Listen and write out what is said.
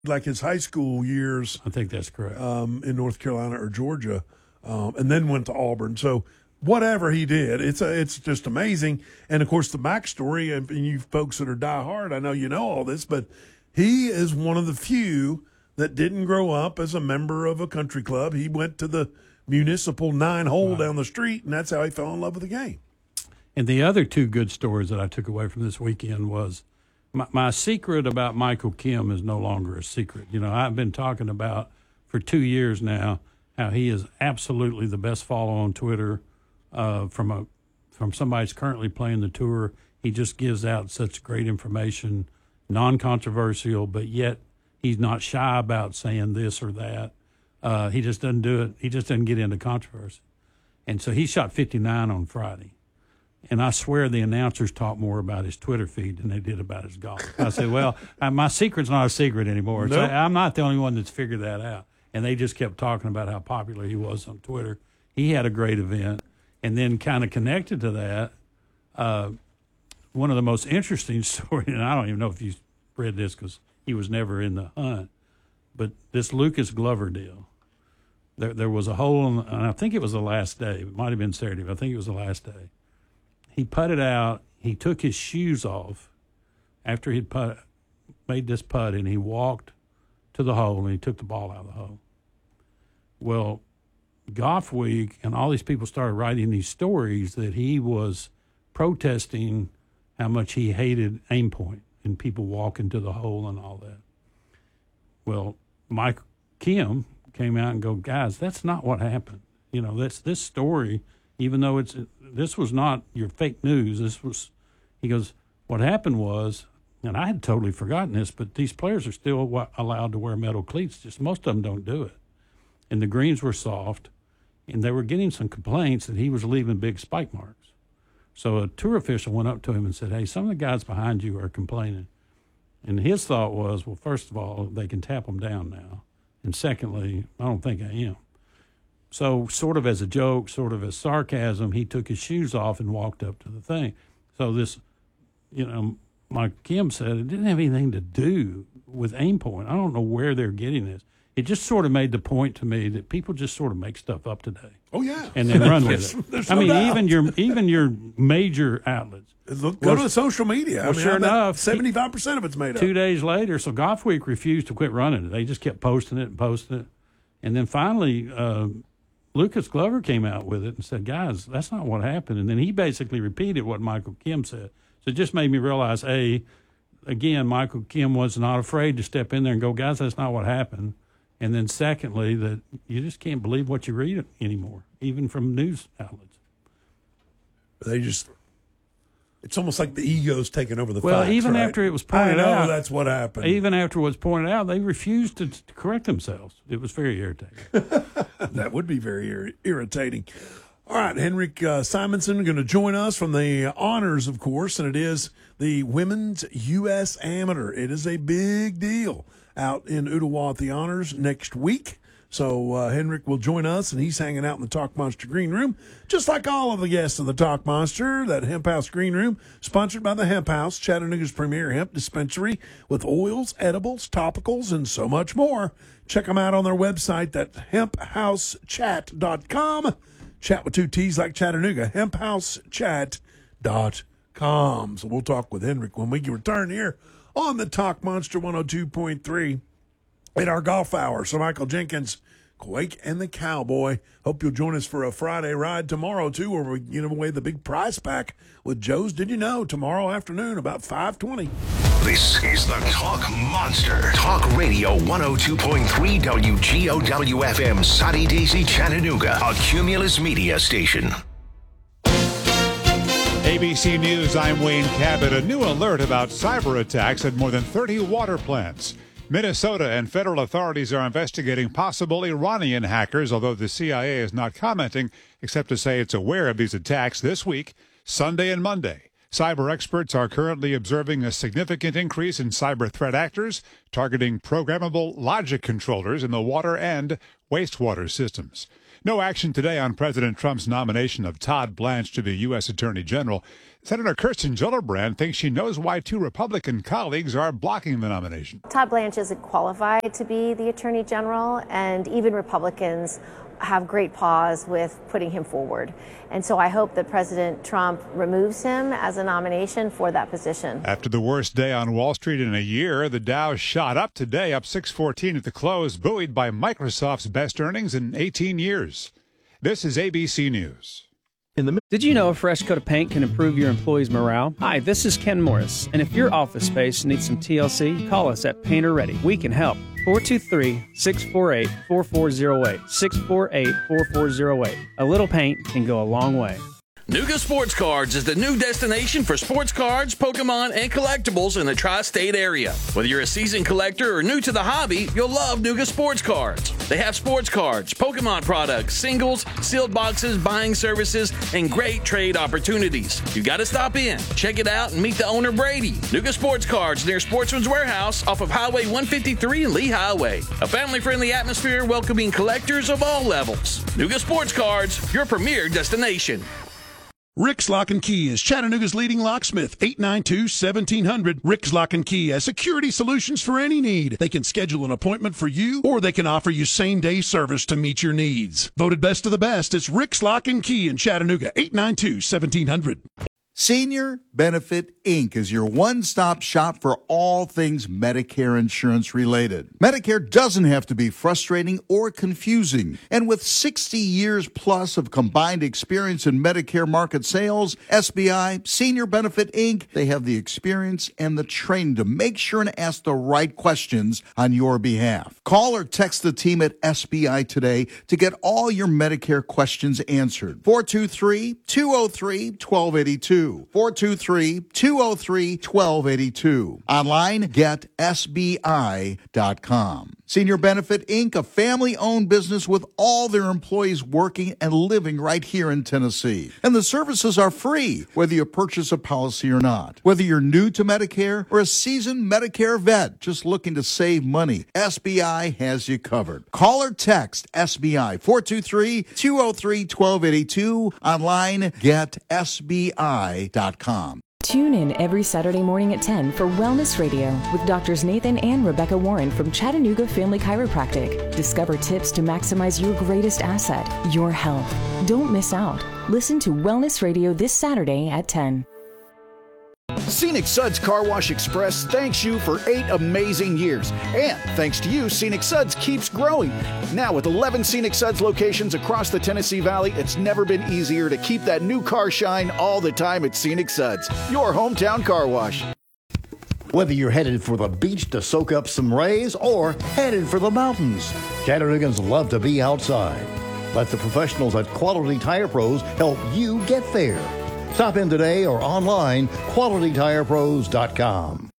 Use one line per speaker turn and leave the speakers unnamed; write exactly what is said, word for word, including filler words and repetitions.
like his high school years.
I think that's correct.
Um, in North Carolina or Georgia, um, and then went to Auburn. So whatever he did, it's a, it's just amazing. And of course, the backstory, and you folks that are diehard, I know you know all this, but he is one of the few that didn't grow up as a member of a country club. He went to the municipal nine hole
right.
down the street, and that's how he fell in love with the game.
And the other two good stories that I took away from this weekend was my, my secret about Michael Kim is no longer a secret. You know, I've been talking about for two years now how he is absolutely the best follow on Twitter uh, from a from somebody who's currently playing the tour. He just gives out such great information, non-controversial, but yet he's not shy about saying this or that. Uh, he just doesn't do it. He just doesn't get into controversy. And so he shot fifty-nine on Friday. And I swear the announcers talk more about his Twitter feed than they did about his golf. I said, well, my secret's not a secret anymore.
Nope.
So I'm not the only one that's figured that out. And they just kept talking about how popular he was on Twitter. He had a great event. And then kind of connected to that, uh, one of the most interesting stories, and I don't even know if you read this because he was never in the hunt, but this Lucas Glover deal. There, there was a hole, in, and I think it was the last day. It might have been Saturday, but I think it was the last day. He putted out. He took his shoes off after he'd put, made this putt, and he walked to the hole, and he took the ball out of the hole. Well, Golf Week and all these people started writing these stories that he was protesting how much he hated aim point and people walking to the hole and all that. Well, Mike Kim came out and go, guys, that's not what happened. You know, that's this story, even though it's this was not your fake news. This was, he goes, what happened was, and I had totally forgotten this, but these players are still allowed to wear metal cleats. Just most of them don't do it. And the greens were soft, and they were getting some complaints that he was leaving big spike marks. So a tour official went up to him and said, hey, some of the guys behind you are complaining. And his thought was, well, first of all, they can tap them down now. And secondly, I don't think I am. So sort of as a joke, sort of as sarcasm, he took his shoes off and walked up to the thing. So this, you know, like Kim said, it didn't have anything to do with aim point. I don't know where they're getting this. It just sort of made the point to me that people just sort of make stuff up today.
Oh, yeah.
And then run with it.
There's
I
no
mean,
doubt.
even your even your major outlets.
Look, go
well,
to social media.
Well,
I mean,
sure
I bet
enough,
seventy-five percent of it's made up.
Two days later, so Golf Week refused to quit running it. They just kept posting it and posting it. And then finally, uh, Lucas Glover came out with it and said, guys, that's not what happened. And then he basically repeated what Michael Kim said. So it just made me realize, A, again, Michael Kim was not afraid to step in there and go, guys, that's not what happened. And then secondly, that you just can't believe what you read anymore, even from news outlets.
They just, it's almost like the ego's taking over the
well,
facts,
even
right?
after it was pointed
I know
out.
that's what happened.
Even after it was pointed out, they refused to, to correct themselves. It was very irritating.
That would be very ir- irritating. All right, Henrik uh, Simonson going to join us from the honors, of course, and it is the Women's U S Amateur. It is a big deal out in Ottawa at the honors next week. So uh, Henrik will join us, and he's hanging out in the Talk Monster Green Room, just like all of the guests of the Talk Monster. That Hemp House Green Room, sponsored by the Hemp House, Chattanooga's premier hemp dispensary with oils, edibles, topicals, and so much more. Check them out on their website, that's hemp house chat dot com. Chat with two T's like Chattanooga, hemp house chat dot com. So we'll talk with Henrik when we return here on the Talk Monster one oh two point three. In our golf hour. So Michael Jenkins, Quake and the Cowboy. Hope you'll join us for a Friday ride tomorrow, too, where we give away the big prize pack with Joe's Did You Know tomorrow afternoon about five twenty.
This is the Talk Monster. Talk Radio one oh two point three W G O W F M, Soddy Daisy, Chattanooga, a Cumulus media station.
A B C News, I'm Wayne Cabot. A new alert about cyber attacks at more than thirty water plants. Minnesota and federal authorities are investigating possible Iranian hackers, although the C I A is not commenting, except to say it's aware of these attacks this week, Sunday and Monday. Cyber experts are currently observing a significant increase in cyber threat actors targeting programmable logic controllers in the water and wastewater systems. No action today on President Trump's nomination of Todd Blanche to be U S Attorney General. Senator Kirsten Gillibrand thinks she knows why two Republican colleagues are blocking the nomination.
Todd Blanche isn't qualified to be the Attorney General, and even Republicans have great pause with putting him forward. And so I hope that President Trump removes him as a nomination for that position.
After the worst day on Wall Street in a year, the Dow shot up today, up six fourteen at the close, buoyed by Microsoft's best earnings in eighteen years. This is A B C News.
In the Did you know a fresh coat of paint can improve your employees' morale? Hi, this is Ken Morris, and if your office space needs some T L C, call us at Painter Ready. We can help. four two three, six four eight, four four zero eight, six four eight, four four zero eight. A little paint can go a long way.
Nuga Sports Cards is the new destination for sports cards, Pokemon, and collectibles in the tri-state area. Whether you're a seasoned collector or new to the hobby, you'll love Nuga Sports Cards. They have sports cards, Pokemon products, singles, sealed boxes, buying services, and great trade opportunities. You've got to stop in, check it out, and meet the owner, Brady. Nuga Sports Cards near Sportsman's Warehouse off of Highway one fifty-three and Lee Highway. A family-friendly atmosphere welcoming collectors of all levels. Nuga Sports Cards, your premier destination.
Rick's Lock and Key is Chattanooga's leading locksmith, eight nine two, one seven zero zero. Rick's Lock and Key has security solutions for any need. They can schedule an appointment for you, or they can offer you same-day service to meet your needs. Voted best of the best, it's Rick's Lock and Key in Chattanooga, eight nine two, one seven zero zero.
Senior Benefit Incorporated is your one-stop shop for all things Medicare insurance related. Medicare doesn't have to be frustrating or confusing. And with sixty years plus of combined experience in Medicare market sales, S B I, Senior Benefit Incorporated, they have the experience and the training to make sure and ask the right questions on your behalf. Call or text the team at S B I today to get all your Medicare questions answered. four two three, two oh three, one two eight two. four two three, two oh three, one two eight two. Online, get S B I dot com. Senior Benefit Incorporated, a family-owned business with all their employees working and living right here in Tennessee. And the services are free, whether you purchase a policy or not. Whether you're new to Medicare or a seasoned Medicare vet just looking to save money, S B I has you covered. Call or text S B I, four two three, two oh three, one two eight two. Online, get S B I dot com.
Tune in every Saturday morning at ten for Wellness Radio with Doctors Nathan and Rebecca Warren from Chattanooga Family Chiropractic. Discover tips to maximize your greatest asset, your health. Don't miss out. Listen to Wellness Radio this Saturday at ten.
Scenic Suds Car Wash Express thanks you for eight amazing years. And thanks to you, Scenic Suds keeps growing. Now with eleven Scenic Suds locations across the Tennessee Valley, it's never been easier to keep that new car shine all the time at Scenic Suds, your hometown car wash.
Whether you're headed for the beach to soak up some rays or headed for the mountains, Chattanooga's love to be outside. Let the professionals at Quality Tire Pros help you get there. Stop in today or online, quality tire pros dot com.